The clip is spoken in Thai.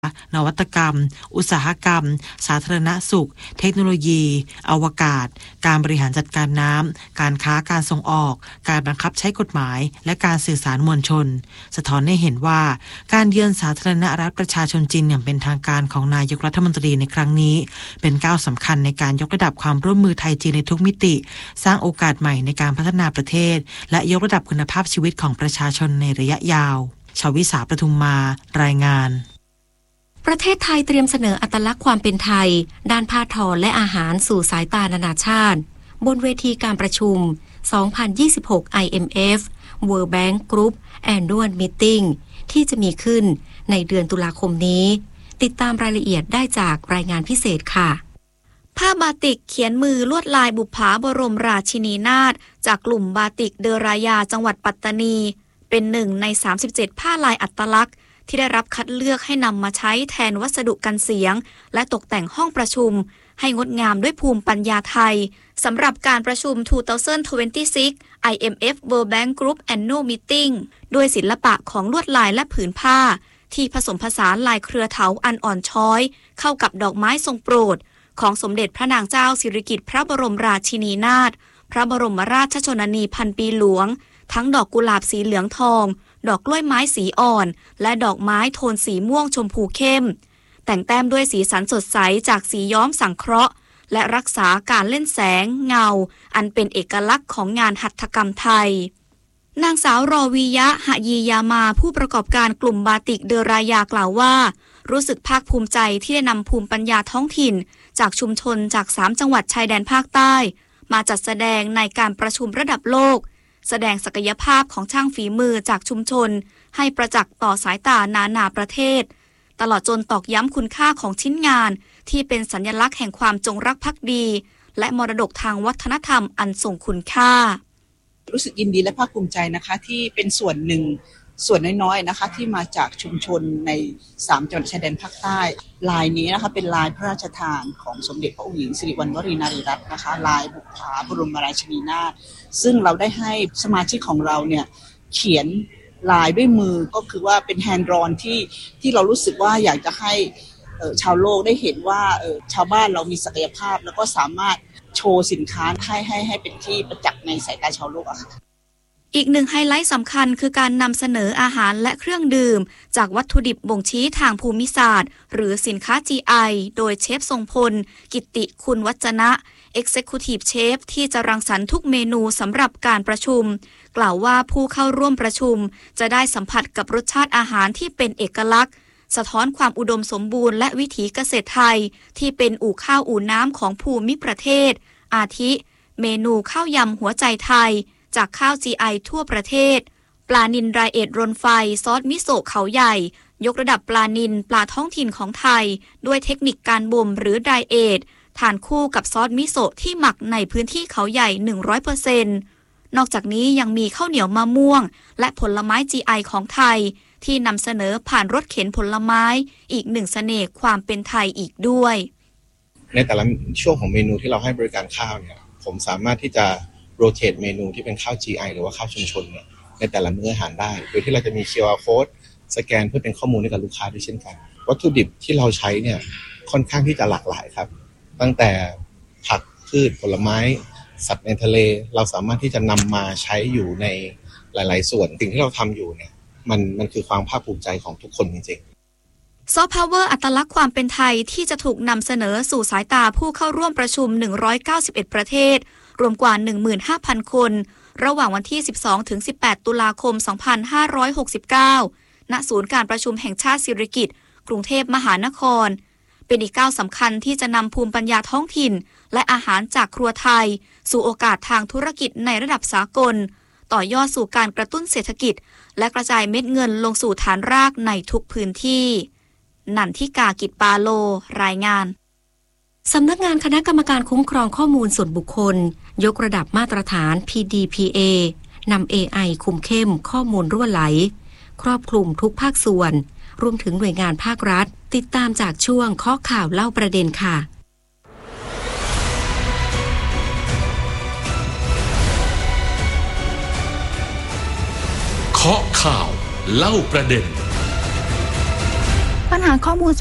นวัตกรรมอุตสาหกรรมสาธารณสุขเทคโนโลยีอวกาศการบริหารจัดการน้ำการค้าการส่งออกการบังคับใช้กฎหมายและการสื่อสารมวลชนสะท้อนให้เห็นว่าการเยือนสาธารณรัฐประชาชนจีนอย่างเป็นทางการของนายกรัฐมนตรีในครั้งนี้เป็นก้าวสำคัญในการยกระดับความร่วมมือไทยจีนในทุกมิติสร้างโอกาสใหม่ในการพัฒนาประเทศและยกระดับคุณภาพชีวิตของประชาชนในระยะยาวชวิสาประทุมมารายงานประเทศไทยเตรียมเสนออัตลักษณ์ความเป็นไทยด้านผ้าทอและอาหารสู่สายตานานาชาติบนเวทีการประชุม 2026 IMF World Bank Group Annual Meeting ที่จะมีขึ้นในเดือนตุลาคมนี้ติดตามรายละเอียดได้จากรายงานพิเศษค่ะผ้าบาติกเขียนมือลวดลายบุปผาบรมราชินีนาถจากกลุ่มบาติกเดอรายาจังหวัดปัตตานีเป็นหนึ่งใน37ผ้าลายอัตลักษณ์ที่ได้รับคัดเลือกให้นำมาใช้แทนวัสดุกันเสียงและตกแต่งห้องประชุมให้งดงามด้วยภูมิปัญญาไทยสำหรับการประชุม 2026 IMF World Bank Group Annual Meeting ด้วยศิลปะของลวดลายและผืนผ้าที่ผสมผสานลายเครือเถาอันอ่อนช้อยเข้ากับดอกไม้ทรงโปรดของสมเด็จพระนางเจ้าสิริกิติ์พระบรมราชินีนาถพระบรมราชชนนีพันปีหลวงทั้งดอกกุหลาบสีเหลืองทองดอกกล้วยไม้สีอ่อนและดอกไม้โทนสีม่วงชมพูเข้มแต่งแต้มด้วยสีสันสดใสจากสีย้อมสังเคราะห์และรักษาการเล่นแสงเงาอันเป็นเอกลักษณ์ของงานหัตถกรรมไทยนางสาวรอวียะหะยียามาผู้ประกอบการกลุ่มบาติกเดอรายากล่าวว่ารู้สึกภาคภูมิใจที่ได้นำภูมิปัญญาท้องถิ่นจากชุมชนจาก3จังหวัดชายแดนภาคใต้มาจัดแสดงในการประชุมระดับโลกแสดงศักยภาพของช่างฝีมือจากชุมชนให้ประจักษ์ต่อสายตานานาประเทศตลอดจนตอกย้ำคุณค่าของชิ้นงานที่เป็นสัญลักษณ์แห่งความจงรักภักดีและมรดกทางวัฒนธรรมอันทรงคุณค่ารู้สึกยินดีและภาคภูมิใจนะคะที่เป็นส่วนหนึ่งส่วนน้อยๆนะคะที่มาจากชุมชนใน3จังหวัดชายแดนภาคใต้ลายนี้นะคะเป็นลายพระราชทานของสมเด็จพระองค์หญิงสิริวัณวรีนารีรัตน์นะคะลายบุปผาบรมราชินีนาถซึ่งเราได้ให้สมาชิกของเราเนี่ยเขียนลายด้วยมือก็คือว่าเป็นแฮนด์ดรอนที่เรารู้สึกว่าอยากจะให้ชาวโลกได้เห็นว่าชาวบ้านเรามีศักยภาพแล้วก็สามารถโชว์สินค้าให้เป็นที่ประจักษ์ในสายตาชาวโลกอะค่ะอีกหนึ่งไฮไลท์สำคัญคือการนำเสนออาหารและเครื่องดื่มจากวัตถุดิบบ่งชี้ทางภูมิศาสตร์หรือสินค้า GI โดยเชฟทรงพลกิตติคุณวัจนะ Executive Chef ที่จะรังสรรค์ทุกเมนูสำหรับการประชุมกล่าวว่าผู้เข้าร่วมประชุมจะได้สัมผัสกับรสชาติอาหารที่เป็นเอกลักษณ์สะท้อนความอุดมสมบูรณ์และวิถีเกษตรไทยที่เป็นอู่ข้าวอู่น้ำของภูมิประเทศอาทิเมนูข้าวยำหัวใจไทยจากข้าว GI ทั่วประเทศปลานิลไรเอทรนไฟซอสมิโซะเขาใหญ่ยกระดับปลานิลปลาท้องถิ่นของไทยด้วยเทคนิคการบ่มหรือไรเอททานคู่กับซอสมิโซะที่หมักในพื้นที่เขาใหญ่ 100% นอกจากนี้ยังมีข้าวเหนียวมะม่วงและผลไม้ GI ของไทยที่นำเสนอผ่านรถเข็นผลไม้อีกหนึ่งเสน่ห์ความเป็นไทยอีกด้วยในแต่ละช่วงของเมนูที่เราให้บริการข้าวเนี่ยผมสามารถที่จะโรเตทเมนูที่เป็นข้าว GI หรือว่าข้าวชุมชนเนี่ยในแต่ละมื้ออาหารได้โดยที่เราจะมี QR code สแกนเพื่อเป็นข้อมูลให้กับลูกค้าด้วยเช่นกันวัตถุดิบที่เราใช้เนี่ยค่อนข้างที่จะหลากหลายครับตั้งแต่ผักพืชผลไม้สัตว์ในทะเลเราสามารถที่จะนำมาใช้อยู่ในหลายๆส่วนสิ่งที่เราทำอยู่เนี่ยมันคือความภาคภูมิใจของทุกคนจริงๆซอฟต์พาวเวอร์อัตลักษณ์ความเป็นไทยที่จะถูกนำเสนอสู่สายตาผู้เข้าร่วมประชุม191ประเทศรวมกว่า 15,000 คนระหว่างวันที่ 12-18 ตุลาคม 2569 ณ ศูนย์การประชุมแห่งชาติสิริกิติ์กรุงเทพมหานครเป็นอีกก้าวสำคัญที่จะนำภูมิปัญญาท้องถิ่นและอาหารจากครัวไทยสู่โอกาสทางธุรกิจในระดับสากลต่อยอดสู่การกระตุ้นเศรษฐกิจและกระจายเม็ดเงินลงสู่ฐานรากในทุกพื้นที่นันทิกากิจปาโลรายงานสำนักงานคณะกรรมการคุ้มครองข้อมูลส่วนบุคคลยกระดับมาตรฐาน PDPA นำ AI คุมเข้มข้อมูลรั่วไหลครอบคลุมทุกภาคส่วนรวมถึงหน่วยงานภาครัฐติดตามจากช่วงข้อข่าวเล่าประเด็นค่ะเคาะข่าวเล่าประเด็นปัญหาข้อมูล